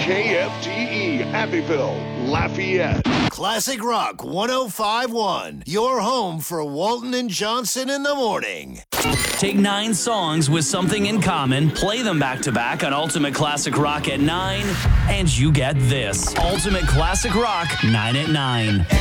KFTE Abbeville, Lafayette. Classic Rock 105.1, your home for Walton and Johnson in the morning. Take 9 songs with something in common, play them back-to-back on Ultimate Classic Rock at 9, and you get this. Ultimate Classic Rock 9 at 9.